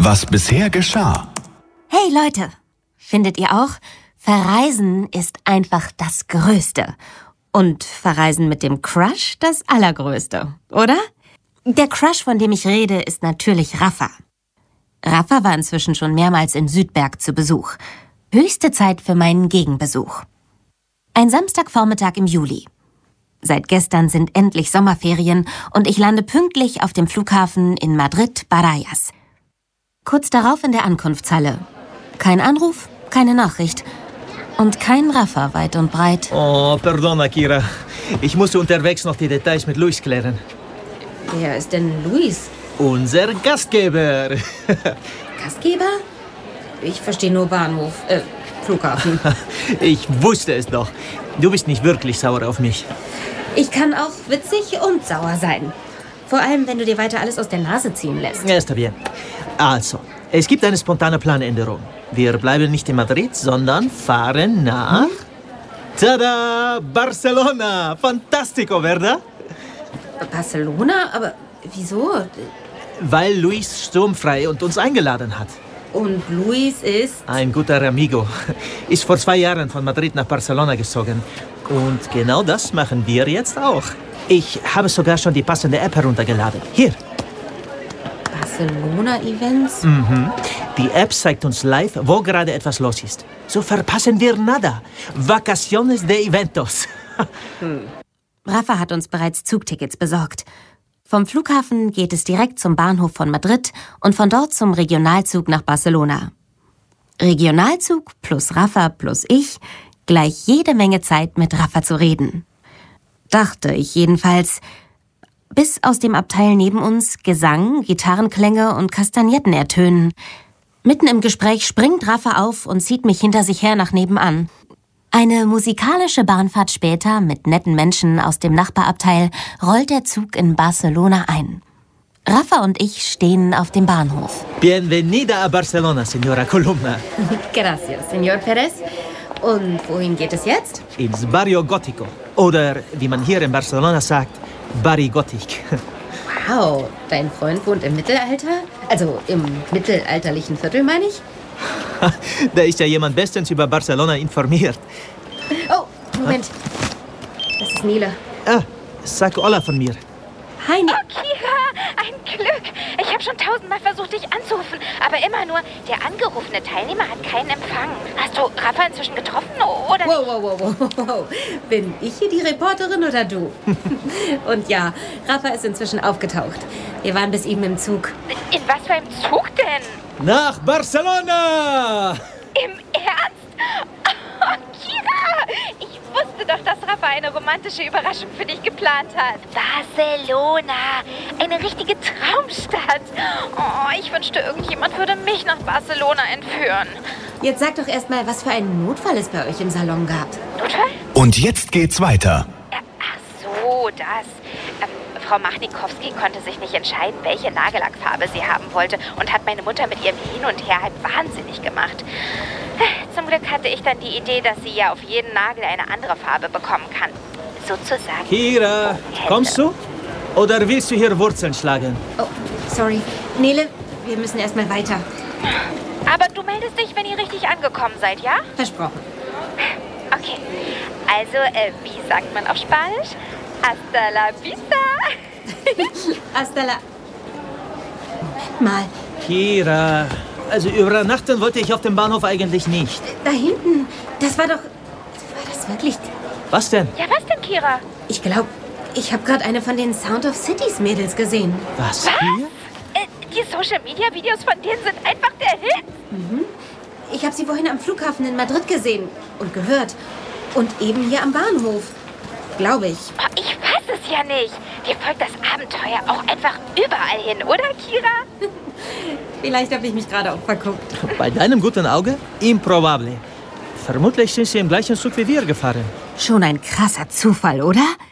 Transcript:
Was bisher geschah. Hey Leute, findet ihr auch? Verreisen ist einfach das Größte. Und Verreisen mit dem Crush das Allergrößte, oder? Der Crush, von dem ich rede, ist natürlich Rafa. Rafa war inzwischen schon mehrmals in Südberg zu Besuch. Höchste Zeit für meinen Gegenbesuch. Ein Samstagvormittag im Juli. Seit gestern sind endlich Sommerferien und ich lande pünktlich auf dem Flughafen in Madrid-Barajas. Kurz darauf in der Ankunftshalle. Kein Anruf, keine Nachricht. Und kein Rafa weit und breit. Oh, perdona, Kira. Ich musste unterwegs noch die Details mit Luis klären. Wer ist denn Luis? Unser Gastgeber. Gastgeber? Ich verstehe nur Bahnhof, Flughafen. Ich wusste es doch. Du bist nicht wirklich sauer auf mich. Ich kann auch witzig und sauer sein. Vor allem, wenn du dir weiter alles aus der Nase ziehen lässt. Ja, está bien. Also, es gibt eine spontane Planänderung. Wir bleiben nicht in Madrid, sondern fahren nach... Tada! Barcelona! Fantastico, ¿verdad? Barcelona? Aber wieso? Weil Luis sturmfrei und uns eingeladen hat. Und Luis ist? Ein guter Amigo. Ist vor 2 Jahren von Madrid nach Barcelona gezogen. Und genau das machen wir jetzt auch. Ich habe sogar schon die passende App heruntergeladen. Hier. Barcelona-Events? Die App zeigt uns live, wo gerade etwas los ist. So verpassen wir nada. Vacaciones de eventos. Rafa hat uns bereits Zugtickets besorgt. Vom Flughafen geht es direkt zum Bahnhof von Madrid und von dort zum Regionalzug nach Barcelona. Regionalzug plus Rafa plus ich gleich jede Menge Zeit mit Rafa zu reden. Dachte ich jedenfalls, bis aus dem Abteil neben uns Gesang, Gitarrenklänge und Kastagnetten ertönen. Mitten im Gespräch springt Rafa auf und zieht mich hinter sich her nach nebenan. Eine musikalische Bahnfahrt später mit netten Menschen aus dem Nachbarabteil rollt der Zug in Barcelona ein. Rafa und ich stehen auf dem Bahnhof. Bienvenida a Barcelona, Señora Columna. Gracias, Señor Pérez. Und wohin geht es jetzt? Ins Barrio Gótico. Oder, wie man hier in Barcelona sagt, Barri Gothic. Wow, dein Freund wohnt im Mittelalter? Also im mittelalterlichen Viertel, meine ich? Da ist ja jemand bestens über Barcelona informiert. Oh, Moment. Das ist Nele. Ah, sag Ola von mir. Hi, Oh, Kira, ein Glück. Ich habe schon 1000-mal versucht, dich anzurufen, aber immer nur, der angerufene Teilnehmer hat keinen Empfang. Hast du Rafa inzwischen getroffen oder nicht? Wow. Bin ich hier die Reporterin oder du? Und ja, Rafa ist inzwischen aufgetaucht. Wir waren bis eben im Zug. In was für einem Zug denn? Nach Barcelona! Im Ernst? Oh, Kira, ich wusste doch, dass Rafa eine romantische Überraschung für dich geplant hat. Barcelona, eine richtige Traumstadt. Oh, ich wünschte, irgendjemand würde mich nach Barcelona entführen. Jetzt sag doch erst mal, was für einen Notfall es bei euch im Salon gab. Notfall? Und jetzt geht's weiter. Ach so, das. Frau Machnikowski konnte sich nicht entscheiden, welche Nagellackfarbe sie haben wollte und hat meine Mutter mit ihrem Hin und Her halt wahnsinnig gemacht. Zum Glück hatte ich dann die Idee, dass sie ja auf jeden Nagel eine andere Farbe bekommen kann. Sozusagen. Kira, kommst du? Oder willst du hier Wurzeln schlagen? Oh, sorry. Nele, wir müssen erst mal weiter. Aber du meldest dich, wenn ihr richtig angekommen seid, ja? Versprochen. Okay. Also, wie sagt man auf Spanisch? Hasta la vista. Hasta la... Moment mal. Kira, also übernachten wollte ich auf dem Bahnhof eigentlich nicht. Da hinten, das war doch... War das wirklich... Was denn? Ja, was denn, Kira? Ich glaube, ich habe gerade eine von den Sound of Cities Mädels gesehen. Was? Hier? Die Social-Media-Videos von denen sind einfach der Hit. Ich habe sie vorhin am Flughafen in Madrid gesehen und gehört. Und eben hier am Bahnhof. Glaube ich. Oh, ich weiß es ja nicht. Dir folgt das Abenteuer auch einfach überall hin, oder, Kira? Vielleicht habe ich mich gerade auch verguckt. Bei deinem guten Auge? Improbable. Vermutlich sind sie im gleichen Zug wie wir gefahren. Schon ein krasser Zufall, oder?